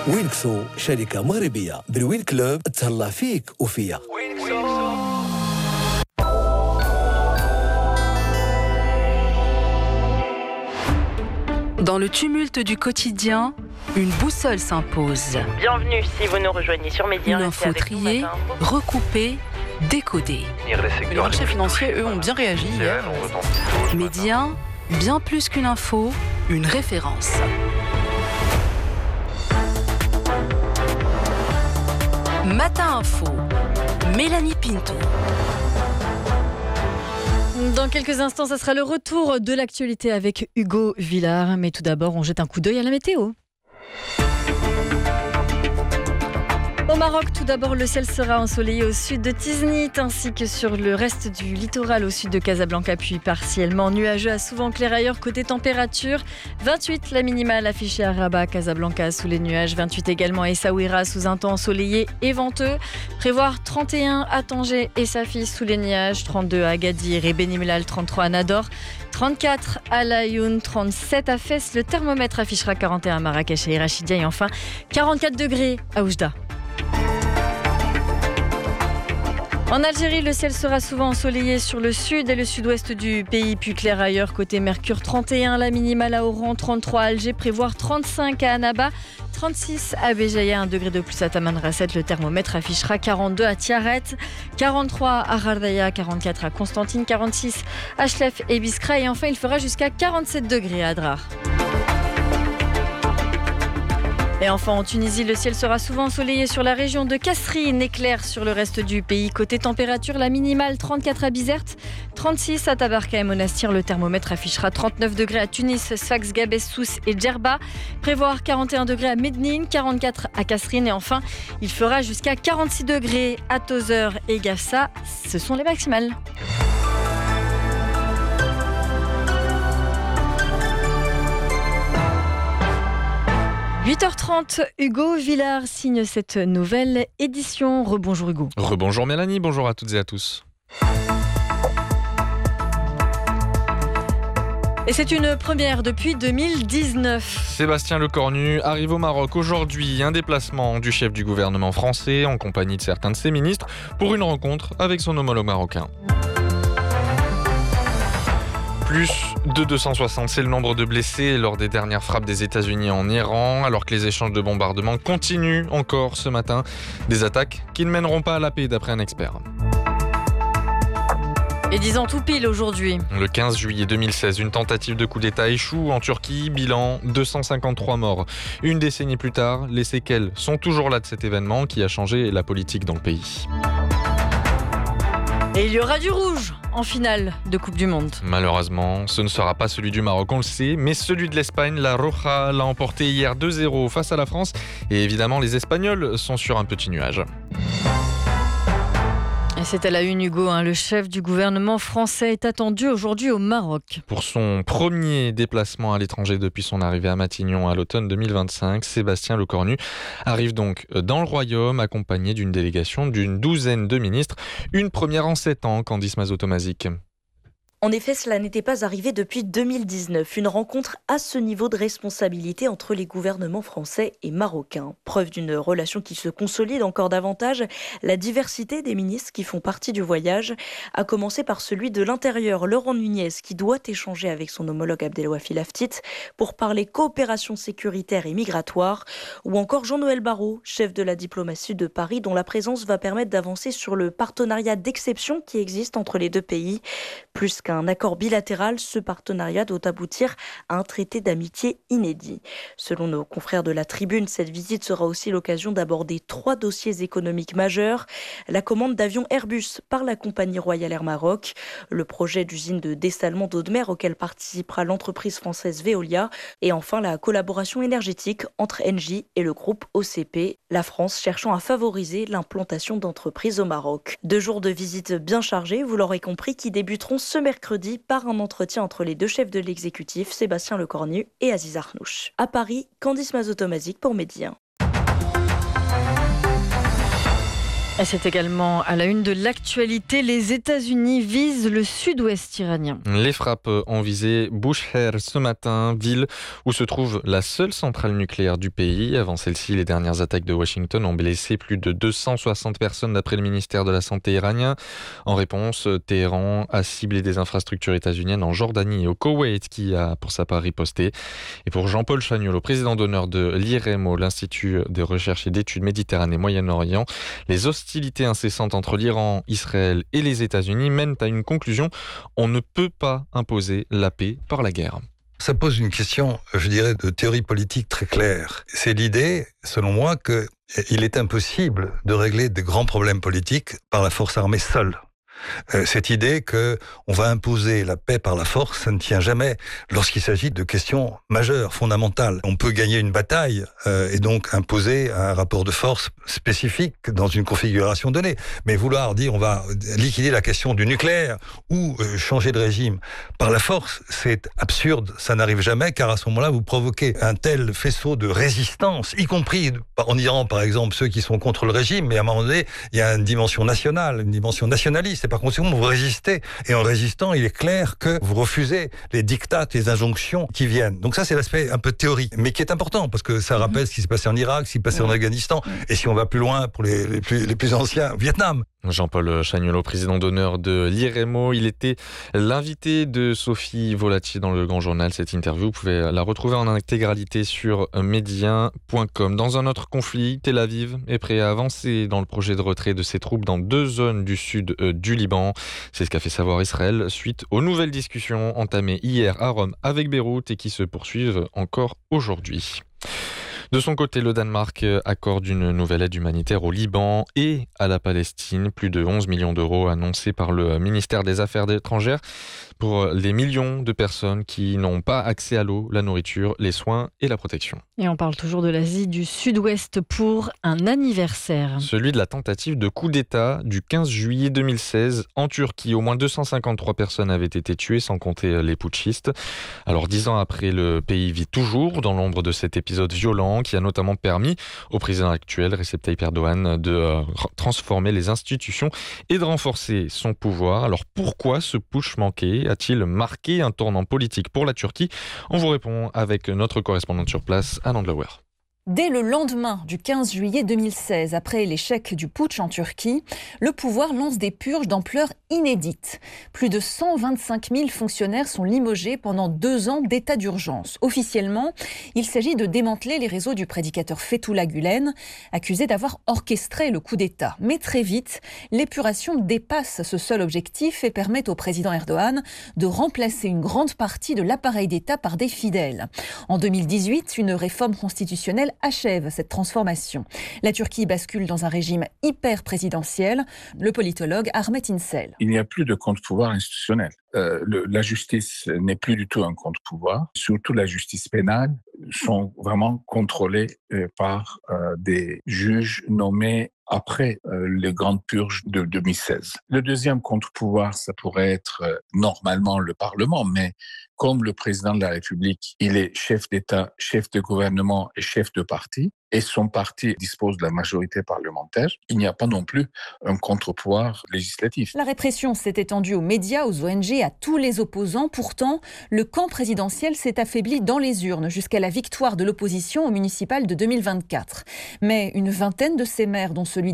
وينكسو شركة مغربية بالوين كلوب تهلا فيك وفيا. Dans le tumulte du quotidien, une boussole s'impose. Bienvenue si vous nous rejoignez sur Média. Une info triée, recoupée, décodée. Les marchés financiers, eux, ont bien réagi hier. Média, bien plus qu'une info, une référence. Matin Info, Mélanie Pinto. Dans quelques instants, ça sera le retour de l'actualité avec Hugo Villard. Mais tout d'abord, on jette un coup d'œil à la météo. Au Maroc, tout d'abord, le ciel sera ensoleillé au sud de Tiznit ainsi que sur le reste du littoral au sud de Casablanca, puis partiellement nuageux à souvent clair ailleurs. Côté température, 28 la minimale affichée à Rabat, Casablanca sous les nuages, 28 également à Essaouira sous un temps ensoleillé et venteux. Prévoir 31 à Tanger et Safi sous les nuages, 32 à Agadir et Beni Mellal, 33 à Nador, 34 à Laayoune, 37 à Fès. Le thermomètre affichera 41 à Marrakech et Rachidia et enfin 44 degrés à Oujda. En Algérie, le ciel sera souvent ensoleillé sur le sud et le sud-ouest du pays, puis clair ailleurs. Côté Mercure, 31 la minimale à Oran, 33 à Alger, prévoir 35 à Annaba, 36 à Béjaïa, 1 degré de plus à Tamanrasset. Le thermomètre affichera 42 à Tiaret, 43 à Hardaya, 44 à Constantine, 46 à Chlef et Biskra et enfin il fera jusqu'à 47 degrés à Adrar. Et enfin en Tunisie, le ciel sera souvent ensoleillé sur la région de Kasserine, éclair sur le reste du pays. Côté température, la minimale 34 à Bizerte, 36 à Tabarka et Monastir. Le thermomètre affichera 39 degrés à Tunis, Sfax, Gabès, Sousse et Djerba. Prévoir 41 degrés à Mednine, 44 à Kasserine et enfin il fera jusqu'à 46 degrés à Tozeur et Gafsa. Ce sont les maximales. 8h30, Hugo Villard signe cette nouvelle édition. Rebonjour Hugo. Rebonjour Mélanie, bonjour à toutes et à tous. Et c'est une première depuis 2019. Sébastien Lecornu arrive au Maroc aujourd'hui. Un déplacement du chef du gouvernement français en compagnie de certains de ses ministres pour une rencontre avec son homologue marocain. Plus de 260, c'est le nombre de blessés lors des dernières frappes des États-Unis en Iran, alors que les échanges de bombardements continuent encore ce matin. Des attaques qui ne mèneront pas à la paix, d'après un expert. Et 10 ans tout pile aujourd'hui. Le 15 juillet 2016, une tentative de coup d'État échoue en Turquie. Bilan 253 morts. Une décennie plus tard, les séquelles sont toujours là de cet événement qui a changé la politique dans le pays. Et il y aura du rouge en finale de Coupe du Monde. Malheureusement, ce ne sera pas celui du Maroc, on le sait, mais celui de l'Espagne. La Roja l'a emporté hier 2-0 face à la France. Et évidemment, les Espagnols sont sur un petit nuage. Et c'est à la une, Hugo. Le chef du gouvernement français est attendu aujourd'hui au Maroc. Pour son premier déplacement à l'étranger depuis son arrivée à Matignon à l'automne 2025, Sébastien Lecornu arrive donc dans le Royaume accompagné d'une délégation d'une douzaine de ministres. Une première en 7 ans, Candice Mazotomazik. En effet, cela n'était pas arrivé depuis 2019. Une rencontre à ce niveau de responsabilité entre les gouvernements français et marocains. Preuve d'une relation qui se consolide encore davantage. La diversité des ministres qui font partie du voyage, a commencé par celui de l'Intérieur, Laurent Nunez, qui doit échanger avec son homologue Abdelwafy Laftit pour parler coopération sécuritaire et migratoire, ou encore Jean-Noël Barrot, chef de la diplomatie de Paris, dont la présence va permettre d'avancer sur le partenariat d'exception qui existe entre les deux pays. Plus qu'un accord bilatéral, ce partenariat doit aboutir à un traité d'amitié inédit. Selon nos confrères de la Tribune, cette visite sera aussi l'occasion d'aborder 3 dossiers économiques majeurs. La commande d'avions Airbus par la compagnie Royal Air Maroc, le projet d'usine de dessalement d'eau de mer auquel participera l'entreprise française Veolia et enfin la collaboration énergétique entre Engie et le groupe OCP, la France cherchant à favoriser l'implantation d'entreprises au Maroc. 2 jours de visite bien chargés, vous l'aurez compris, qui débuteront ce mercredi par un entretien entre les 2 chefs de l'exécutif, Sébastien Lecornu et Aziz Arnouch. À Paris, Candice Mazotomazik pour Média. Et c'est également à la une de l'actualité. Les États-Unis visent le sud-ouest iranien. Les frappes ont visé Bushehr ce matin, ville où se trouve la seule centrale nucléaire du pays. Avant celle-ci, les dernières attaques de Washington ont blessé plus de 260 personnes d'après le ministère de la Santé iranien. En réponse, Téhéran a ciblé des infrastructures états-uniennes en Jordanie et au Koweït qui a pour sa part riposté. Et pour Jean-Paul Chagnollo, président d'honneur de l'IREMO, l'Institut de recherche et d'études Méditerranée-Moyen-Orient, les hostilités incessantes entre l'Iran, Israël et les États-Unis mènent à une conclusion. On ne peut pas imposer la paix par la guerre. Ça pose une question, je dirais, de théorie politique très claire. C'est l'idée, selon moi, qu'il est impossible de régler de grands problèmes politiques par la force armée seule. Cette idée que on va imposer la paix par la force, ça ne tient jamais lorsqu'il s'agit de questions majeures, fondamentales. On peut gagner une bataille et donc imposer un rapport de force spécifique dans une configuration donnée. Mais vouloir dire on va liquider la question du nucléaire ou changer de régime par la force, c'est absurde. Ça n'arrive jamais car à ce moment-là, vous provoquez un tel faisceau de résistance, y compris en Iran par exemple, ceux qui sont contre le régime, mais à un moment donné, il y a une dimension nationale, une dimension nationaliste. Et par conséquent, vous résistez. Et en résistant, il est clair que vous refusez les diktats, les injonctions qui viennent. Donc ça, c'est l'aspect un peu théorique, mais qui est important, parce que ça rappelle ce qui s'est passé en Irak, ce qui s'est passé en Afghanistan, et si on va plus loin, pour les plus anciens, Vietnam. Jean-Paul Chagnollo, président d'honneur de l'IREMO. Il était l'invité de Sophie Volatier dans le Grand Journal. Cette interview, vous pouvez la retrouver en intégralité sur médien.com. Dans un autre conflit, Tel Aviv est prêt à avancer dans le projet de retrait de ses troupes dans 2 zones du sud du Liban. C'est ce qu'a fait savoir Israël suite aux nouvelles discussions entamées hier à Rome avec Beyrouth et qui se poursuivent encore aujourd'hui. De son côté, le Danemark accorde une nouvelle aide humanitaire au Liban et à la Palestine. Plus de 11 millions d'euros annoncés par le ministère des Affaires étrangères pour les millions de personnes qui n'ont pas accès à l'eau, la nourriture, les soins et la protection. Et on parle toujours de l'Asie du Sud-Ouest pour un anniversaire. Celui de la tentative de coup d'État du 15 juillet 2016 en Turquie. Au moins 253 personnes avaient été tuées, sans compter les putschistes. Alors 10 ans après, le pays vit toujours dans l'ombre de cet épisode violent qui a notamment permis au président actuel, Recep Tayyip Erdogan, de transformer les institutions et de renforcer son pouvoir. Alors pourquoi ce putsch manqué a-t-il marqué un tournant politique pour la Turquie ? On vous répond avec notre correspondante sur place, Anne Andlauer. Dès le lendemain du 15 juillet 2016, après l'échec du putsch en Turquie, le pouvoir lance des purges d'ampleur inédite. Plus de 125 000 fonctionnaires sont limogés pendant 2 ans d'état d'urgence. Officiellement, il s'agit de démanteler les réseaux du prédicateur Fethullah Gülen, accusé d'avoir orchestré le coup d'État. Mais très vite, l'épuration dépasse ce seul objectif et permet au président Erdogan de remplacer une grande partie de l'appareil d'État par des fidèles. En 2018, une réforme constitutionnelle achève cette transformation. La Turquie bascule dans un régime hyper présidentiel. Le politologue Ahmet İnsel. Il n'y a plus de contre-pouvoir institutionnel. La justice n'est plus du tout un contre-pouvoir. Surtout la justice pénale sont vraiment contrôlées par des juges nommés après les grandes purges de 2016. Le deuxième contre-pouvoir, ça pourrait être normalement le Parlement, mais comme le président de la République, il est chef d'État, chef de gouvernement et chef de parti, et son parti dispose de la majorité parlementaire, il n'y a pas non plus un contre-pouvoir législatif. La répression s'est étendue aux médias, aux ONG, à tous les opposants. Pourtant, le camp présidentiel s'est affaibli dans les urnes jusqu'à la victoire de l'opposition au municipal de 2024. Mais une vingtaine de ces maires, dont celui